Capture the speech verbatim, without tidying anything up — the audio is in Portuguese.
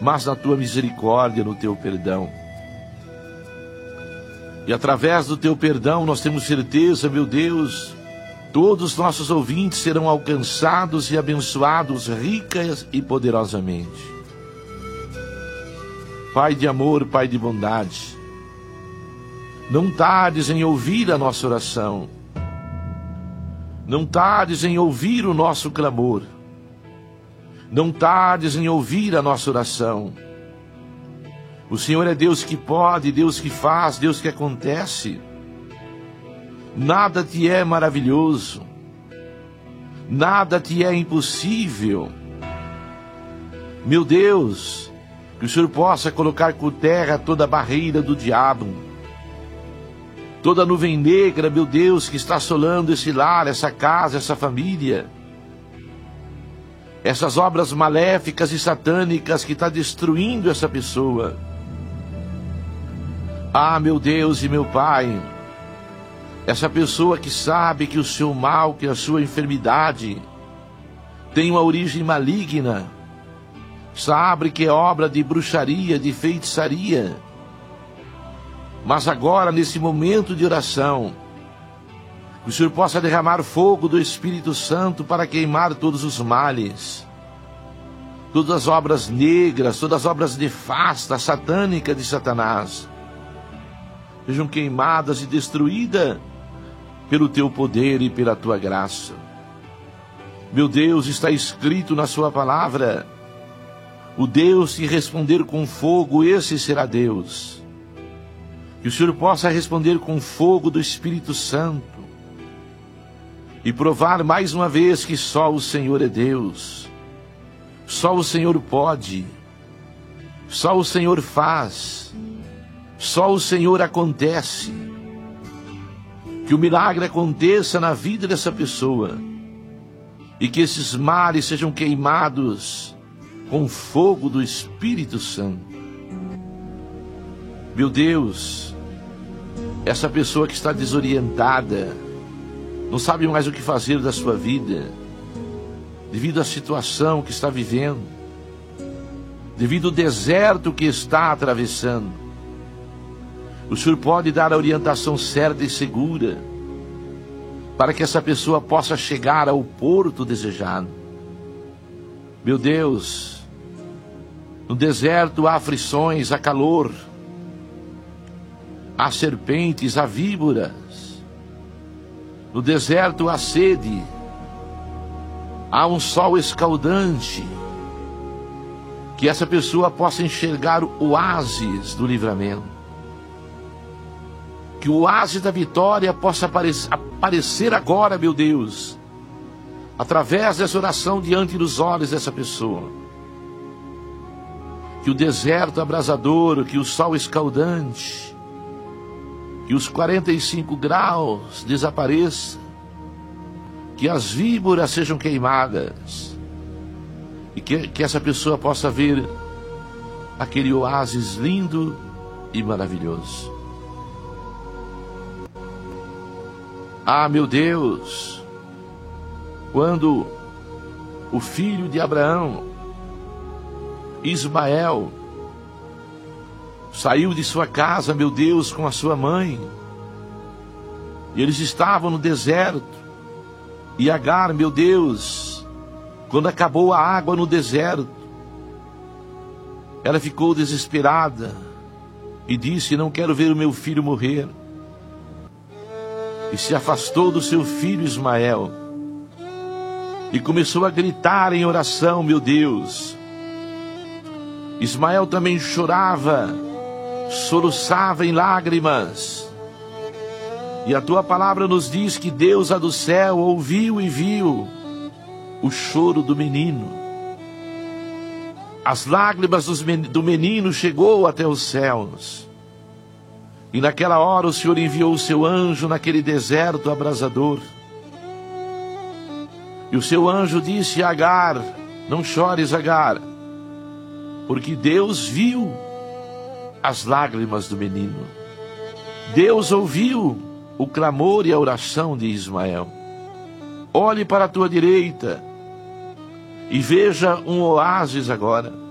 mas na tua misericórdia, no teu perdão. E através do teu perdão nós temos certeza, meu Deus, todos os nossos ouvintes serão alcançados e abençoados ricas e poderosamente. Pai de amor, Pai de bondade, não tardes em ouvir a nossa oração, não tardes em ouvir o nosso clamor, não tardes em ouvir a nossa oração. O Senhor é Deus que pode, Deus que faz, Deus que acontece. Nada te é maravilhoso, nada te é impossível. Meu Deus, que o Senhor possa colocar por terra toda a barreira do diabo, toda a nuvem negra, meu Deus, que está assolando esse lar, essa casa, essa família, essas obras maléficas e satânicas que está destruindo essa pessoa. Ah, meu Deus e meu Pai, essa pessoa que sabe que o seu mal, que a sua enfermidade tem uma origem maligna, sabe que é obra de bruxaria, de feitiçaria, mas agora, nesse momento de oração, que o Senhor possa derramar fogo do Espírito Santo para queimar todos os males, todas as obras negras, todas as obras nefastas, satânicas de Satanás, sejam queimadas e destruídas pelo teu poder e pela tua graça. Meu Deus, está escrito na sua palavra, o Deus que responder com fogo, esse será Deus. Que o Senhor possa responder com fogo do Espírito Santo e provar mais uma vez que só o Senhor é Deus, só o Senhor pode, só o Senhor faz, só o Senhor acontece. Que o milagre aconteça na vida dessa pessoa e que esses males sejam queimados com fogo do Espírito Santo. Meu Deus, essa pessoa que está desorientada, não sabe mais o que fazer da sua vida, devido à situação que está vivendo, devido ao deserto que está atravessando, o Senhor pode dar a orientação certa e segura para que essa pessoa possa chegar ao porto desejado. Meu Deus, no deserto há aflições, há calor, há serpentes, há víboras. No deserto há sede, há um sol escaldante. Que essa pessoa possa enxergar o oásis do livramento. Que o oásis da vitória possa aparecer agora, meu Deus, através dessa oração diante dos olhos dessa pessoa. Que o deserto abrasador, que o sol escaldante, que os quarenta e cinco graus desapareçam, que as víboras sejam queimadas, e que, que essa pessoa possa ver aquele oásis lindo e maravilhoso. Ah, meu Deus, quando o filho de Abraão, Ismael, saiu de sua casa, meu Deus, com a sua mãe, e eles estavam no deserto, e Agar, meu Deus, quando acabou a água no deserto, ela ficou desesperada e disse: não quero ver o meu filho morrer. E se afastou do seu filho Ismael e começou a gritar em oração, meu Deus. Ismael também chorava, soluçava em lágrimas. E a tua palavra nos diz que Deus, a do céu, ouviu e viu o choro do menino. As lágrimas do menino chegou até os céus. E naquela hora o Senhor enviou o seu anjo naquele deserto abrasador. E o seu anjo disse a Agar: não chores, Agar, porque Deus viu as lágrimas do menino. Deus ouviu o clamor e a oração de Ismael. Olhe para a tua direita e veja um oásis agora.